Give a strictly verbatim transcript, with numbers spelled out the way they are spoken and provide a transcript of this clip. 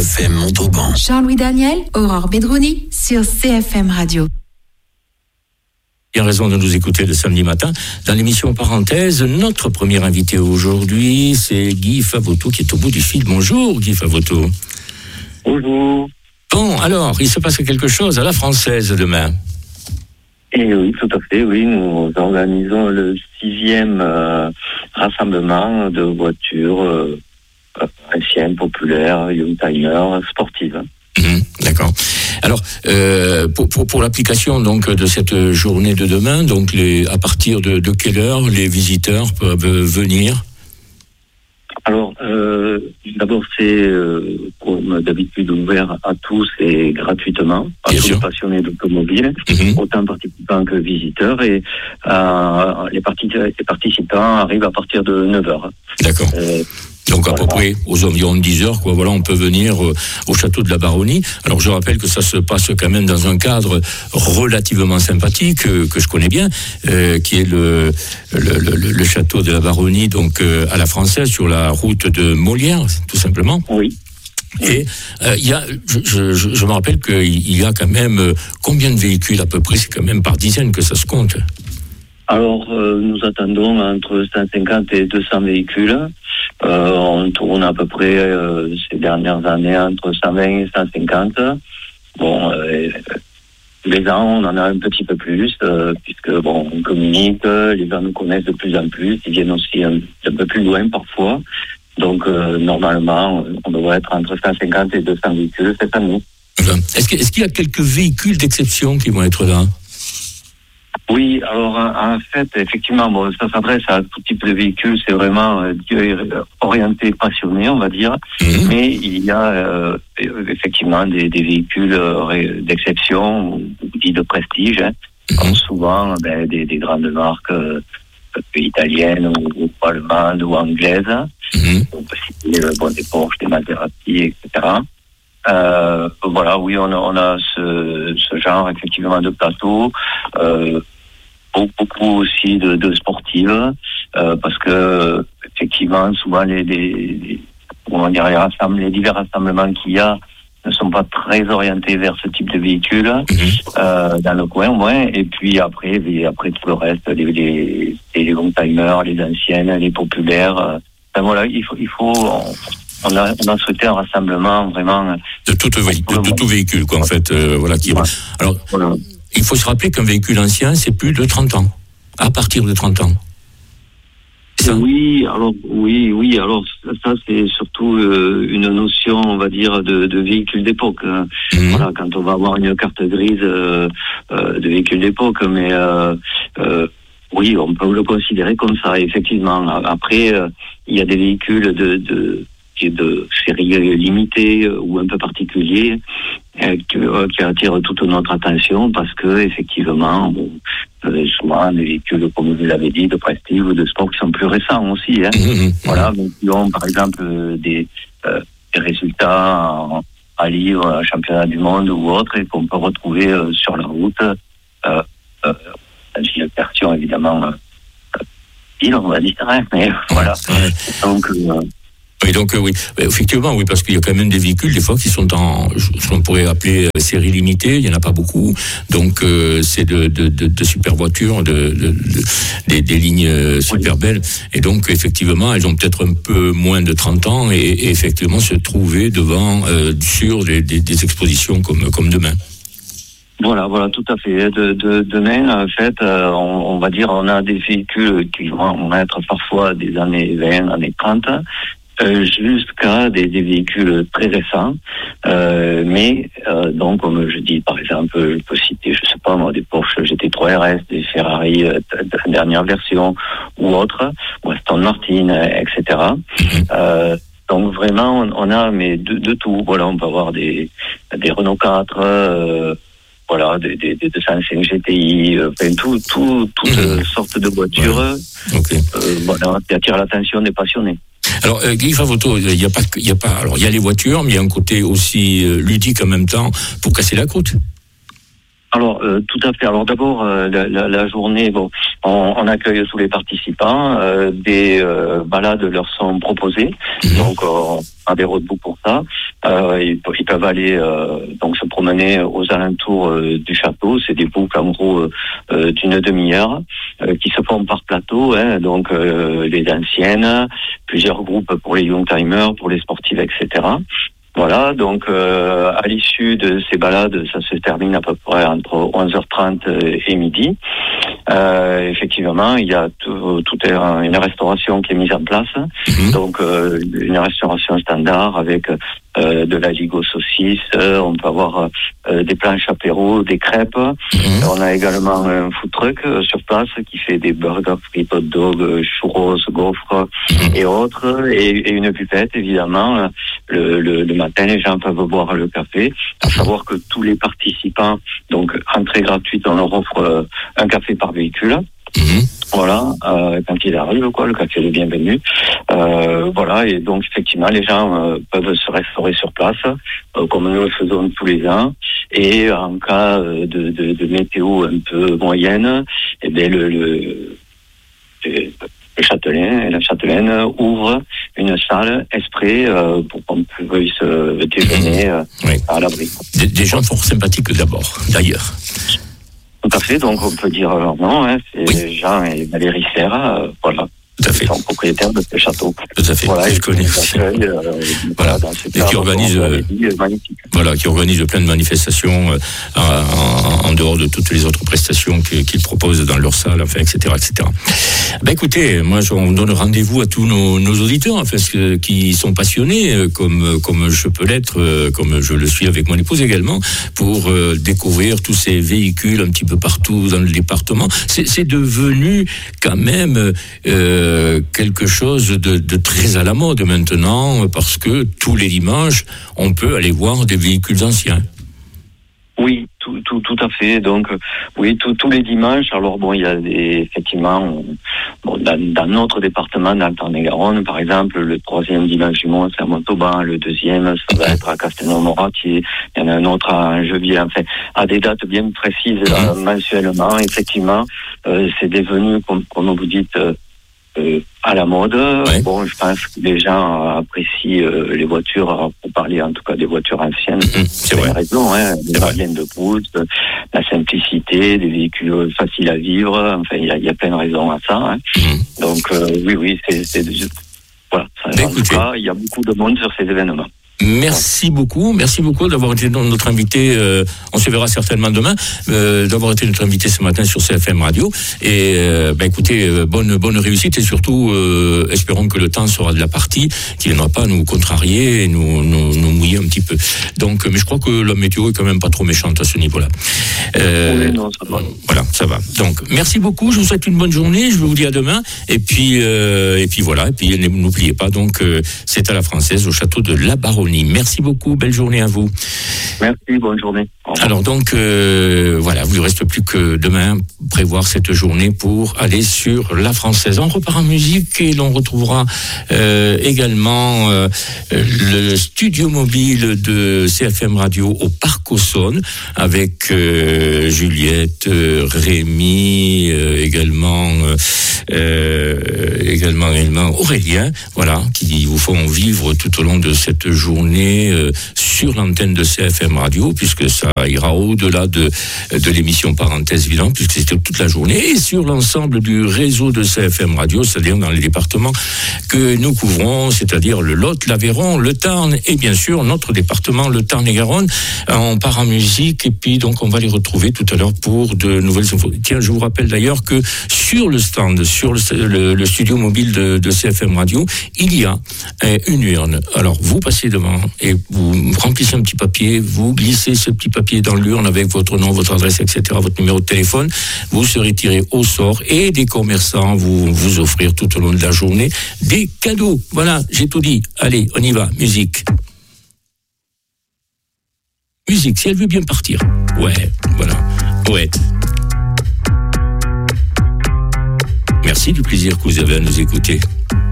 F M Montauban. Jean-Louis Daniel, Aurore Bedrouni sur C F M Radio. Il y a raison de nous écouter le samedi matin. Dans l'émission Parenthèse, notre premier invité aujourd'hui, c'est Guy Favoto qui est au bout du fil. Bonjour Guy Favoto. Bonjour. Bon, alors, il se passe quelque chose à la française demain. Et oui, tout à fait, oui. Nous organisons le sixième euh, rassemblement de voitures euh, anciennes, populaires, young-timers, sportives. Mmh, d'accord. Alors, euh, pour, pour, pour l'application donc de cette journée de demain, donc les, à partir de, de quelle heure les visiteurs peuvent venir ? Alors, euh, d'abord, c'est euh, comme d'habitude ouvert à tous et gratuitement, à Bien tous sûr. les passionnés d'automobile, Mmh. autant participants que visiteurs. Et euh, les, partic- les participants arrivent à partir de neuf heures. D'accord. Euh, Donc à peu Voilà. près aux environs de dix heures, quoi. Voilà, on peut venir euh, au château de la Baronnie. Alors je rappelle que ça se passe quand même dans un cadre relativement sympathique euh, que je connais bien, euh, qui est le le, le le château de la Baronnie, donc euh, à la française sur la route de Molière, tout simplement. oui. Et euh, il y a, je, je, je, je me rappelle qu'il y a quand même euh, combien de véhicules à peu près, c'est quand même par dizaines que ça se compte. Alors, euh, nous attendons entre cent cinquante et deux cents véhicules. Euh, on tourne à peu près euh, ces dernières années entre cent vingt et cent cinquante. Bon, euh, les ans, on en a un petit peu plus, euh, puisque bon, on communique, les gens nous connaissent de plus en plus, ils viennent aussi un, un peu plus loin parfois. Donc, euh, normalement, on devrait être entre cent cinquante et deux cents véhicules cette année. Est-ce que, est-ce qu'il y a quelques véhicules d'exception qui vont être là ? Oui, alors en fait, effectivement, bon, ça s'adresse à tout type de véhicule, c'est vraiment euh, orienté passionné, on va dire, Mmh. mais il y a euh, effectivement des, des véhicules euh, d'exception, ou dits de prestige, hein, Mmh. comme souvent ben, des, des grandes marques euh, italiennes ou, ou allemandes ou anglaises. Mmh. On peut citer euh, bon, des Porsche, des Maserati, et cetera. Euh, voilà, oui, on a, on a ce, ce genre effectivement de plateau. Euh, beaucoup aussi de, de sportives, euh, parce que effectivement, souvent les, les, les, comment dire, les, rassemble, les divers rassemblements qu'il y a ne sont pas très orientés vers ce type de véhicule, Mmh. euh, dans le coin au moins. Et puis après, et après tout le reste, les, les, les long-timers, les anciennes, les populaires. Euh, ben voilà, il faut, il faut. On, On a, on a souhaité un rassemblement vraiment De tout, de, de tout véhicule, quoi, en fait. Euh, voilà, qui... Ouais. Alors, voilà. il faut se rappeler qu'un véhicule ancien, c'est plus de trente ans. À partir de trente ans. C'est ça ? Oui, alors oui, oui, alors ça c'est surtout euh, une notion, on va dire, de, de véhicule d'époque. Hein. Mmh. Voilà, quand on va avoir une carte grise euh, euh, de véhicule d'époque, mais euh, euh, oui, on peut le considérer comme ça, effectivement. Après, euh, il y a des véhicules de, de de série limitée ou un peu particulier euh, qui, euh, qui attirent toute notre attention parce que effectivement bon, euh, souvent des véhicules comme vous l'avez dit de prestige ou de sport qui sont plus récents aussi hein. Mmh, mmh. Voilà, donc qui ont par exemple euh, des, euh, des résultats en, à livre, à championnat du monde ou autre et qu'on peut retrouver euh, sur la route euh, euh, dans une version évidemment euh, on va dire hein, mais voilà Ouais. donc euh, Oui, donc euh, oui, effectivement, oui, parce qu'il y a quand même des véhicules, des fois, qui sont en, ce qu'on pourrait appeler euh, série limitée. Il y en a pas beaucoup, donc euh, c'est de, de, de, de super voitures, de, de, de des, des lignes euh, super belles. Et donc, effectivement, elles ont peut-être un peu moins de trente ans et, et effectivement se trouver devant euh, sur des, des, des expositions comme comme demain. Voilà, voilà, tout à fait. De, de, demain, en fait, euh, on, on va dire, on a des véhicules qui vont être parfois des années vingt, années trente. Euh, jusqu'à des, des véhicules très récents, euh, mais euh, donc comme je dis par exemple, je peux citer, je sais pas moi, des Porsche G T trois R S, des Ferrari euh, de dernière version ou autres, ou Aston Martin, et cetera. Euh, donc vraiment, on, on a mais de, de tout. Voilà, on peut avoir des des Renault quatre. Euh, Voilà, des, des, des deux cent cinq G T I, euh, enfin, tout, tout, toutes mmh. sortes de voitures ouais. okay. euh, voilà, qui attirent l'attention des passionnés. Alors, euh, Guy Favoto, il y a pas, il y a pas. Alors, il y a les voitures, mais il y a un côté aussi euh, ludique en même temps pour casser la croûte. Alors, euh, tout à fait. Alors d'abord, euh, la, la, la journée, bon, on, on accueille tous les participants, euh, des euh, balades leur sont proposées, donc euh, on a des roadbooks pour ça. Euh, ils, ils peuvent aller euh, donc se promener aux alentours euh, du château. C'est des boucles en gros euh, d'une demi-heure euh, qui se font par plateau, hein, donc euh, les anciennes, plusieurs groupes pour les young timers, pour les sportifs, et cetera. Voilà, donc euh, à l'issue de ces balades, ça se termine à peu près entre onze heures trente et midi. Euh, effectivement, il y a tout, tout un, une restauration qui est mise en place. Mmh. Donc euh, une restauration standard avec euh, de la gigot saucisse, euh, on peut avoir euh, des planches apéro, des crêpes. Mmh. On a également un food truck euh, sur place qui fait des burgers, frites, hot dogs, churros, gaufres mmh. et autres, et, et une buvette évidemment. Le, le, le matin, les gens peuvent boire le café. À savoir que tous les participants, donc entrée gratuite, on leur offre euh, un café par véhicule. Mmh. Voilà, euh, quand ils arrivent, quoi, le café est le bienvenu. Euh, voilà, et donc effectivement, les gens euh, peuvent se restaurer sur place, euh, comme nous le faisons tous les ans. Et en cas de, de, de météo un peu moyenne, eh bien le, le, le le châtelain et la châtelaine ouvre une salle exprès euh, pour qu'on puisse euh, déjeuner euh, oui. à l'abri. Des, des gens fort sympathiques d'abord, d'ailleurs. Tout à fait, donc on peut dire leur nom, hein, c'est oui. Jean et Valérie Serra, euh, voilà. Tout à fait. Ils sont propriétaires de ce château. Tout à fait. Voilà, je connais. Euh, voilà. Et qui organise, euh, voilà, qui organise plein de manifestations euh, en, en dehors de toutes les autres prestations qu'ils, qu'ils proposent dans leur salle, enfin, et cetera, et cetera. Ben écoutez, moi, on donne rendez-vous à tous nos, nos auditeurs, enfin, qui sont passionnés, comme comme je peux l'être, comme je le suis avec mon épouse également, pour euh, découvrir tous ces véhicules un petit peu partout dans le département. C'est, c'est devenu quand même euh, quelque chose de, de très à la mode maintenant, parce que tous les dimanches, on peut aller voir des véhicules anciens. Oui, tout, tout, tout à fait. Donc, oui, tout, tous les dimanches. Alors bon, il y a des, effectivement, bon, dans, dans notre département, dans le Tarn-et-Garonne, par exemple, le troisième dimanche du mois, c'est à Montauban. Le deuxième, ça va être à Castelnau-Moratier. Il y en a un autre à Angeviers. Enfin, à des dates bien précises, euh, mensuellement. Effectivement, euh, c'est devenu, comme, comme vous dites, euh, Euh, à la mode. Ouais. Bon, je pense que les gens apprécient euh, les voitures, pour parler en tout cas des voitures anciennes. Mmh, c'est vrai. Raison, hein, des variantes de pouce, la simplicité, des véhicules faciles à vivre. Enfin, il y a, y a plein de raisons à ça. Hein. Mmh. Donc, euh, oui, oui, c'est, c'est voilà. Ça, en tout cas, il y a beaucoup de monde sur ces événements. Merci beaucoup, merci beaucoup d'avoir été notre invité. Euh, on se verra certainement demain. Euh, d'avoir été notre invité ce matin sur C F M Radio. Et euh, ben écoutez, euh, bonne bonne réussite et surtout euh, espérons que le temps sera de la partie, qu'il ne viendra pas nous contrarier et nous, nous nous mouiller un petit peu. Donc, mais je crois que la météo est quand même pas trop méchante à ce niveau-là. Euh, oui, non, ça va. Voilà, ça va. Donc, merci beaucoup. Je vous souhaite une bonne journée. Je vous dis à demain. Et puis euh, et puis voilà. Et puis n'oubliez pas donc euh, c'est à la Française au château de La Baronnie. Merci beaucoup, belle journée à vous. Merci, bonne journée. Alors donc, euh, voilà, il ne reste plus que demain prévoir cette journée pour aller sur La Française. On repart en musique et l'on retrouvera euh, également euh, le studio mobile de C F M Radio au Parc Aussonne avec euh, Juliette, euh, Rémi, euh, également, euh, également, également Aurélien, voilà, qui vous font vivre tout au long de cette journée euh, sur l'antenne de C F M Radio, puisque ça ira au-delà de, de l'émission Parenthèse Vivante, puisque c'était toute la journée, et sur l'ensemble du réseau de C F M Radio, c'est-à-dire dans les départements que nous couvrons, c'est-à-dire le Lot, l'Aveyron, le Tarn, et bien sûr notre département, le Tarn-et-Garonne. On part en musique, et puis donc on va les retrouver tout à l'heure pour de nouvelles infos. Tiens, je vous rappelle d'ailleurs que sur le stand, sur le, le, le studio mobile de, de C F M Radio, il y a euh, une urne. Alors, vous passez devant et vous remplissez un petit papier, vous glissez ce petit papier dans l'urne avec votre nom, votre adresse, et cetera, votre numéro de téléphone. Vous serez tiré au sort et des commerçants vont vous offrir tout au long de la journée des cadeaux. Voilà, j'ai tout dit. Allez, on y va. Musique. Musique, si elle veut bien partir. Ouais, voilà. Ouais. Merci du plaisir que vous avez à nous écouter.